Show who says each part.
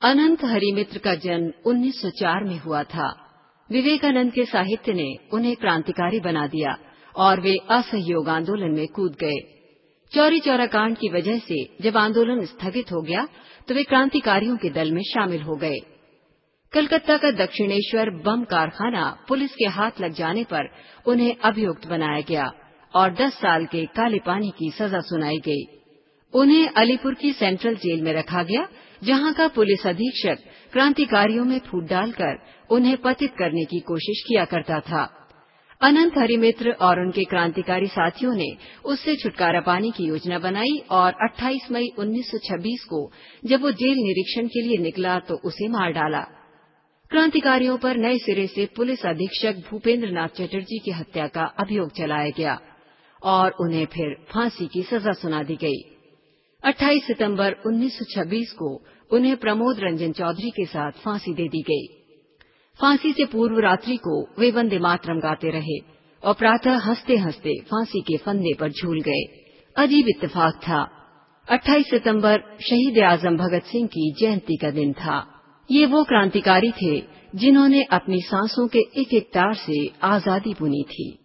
Speaker 1: अनंत हरिमित्र का जन्म 1904 में हुआ था। विवेकानंद के साहित्य ने उन्हें क्रांतिकारी बना दिया और वे असहयोग आंदोलन में कूद गए। चौरी चौरा कांड की वजह से जब आंदोलन स्थगित हो गया तो वे क्रांतिकारियों के दल में शामिल हो गए। कलकत्ता का दक्षिणेश्वर बम कारखाना पुलिस के हाथ लग जाने पर उन्हें अभियुक्त बनाया गया और 10 साल के काले पानी की सजा सुनाई गई। उन्हें अलीपुर की सेंट्रल जेल में रखा गया, जहां का पुलिस अधीक्षक क्रांतिकारियों में फूट डालकर उन्हें पतित करने की कोशिश किया करता था। अनंत हरिमित्र और उनके क्रांतिकारी साथियों ने उससे छुटकारा पाने की योजना बनाई और 28 मई 1926 को जब वो जेल निरीक्षण के लिए निकला तो उसे मार डाला। क्रांतिकारियों पर नए सिरे से पुलिस अधीक्षक भूपेंद्र नाथ चटर्जी की हत्या का अभियोग चलाया गया और उन्हें फिर फांसी की सजा सुना दी गई। 28 सितंबर 1926 को उन्हें प्रमोद रंजन चौधरी के साथ फांसी दे दी गई। फांसी से पूर्व रात्रि को वे वंदे मातरम गाते रहे और प्रातः हंसते हंसते फांसी के फंदे पर झूल गए। अजीब इत्तेफाक था। 28 सितंबर शहीद आजम भगत सिंह की जयंती का दिन था। ये वो क्रांतिकारी थे जिन्होंने अपनी सांसों के एक एक तार से आजादी बुनी थी।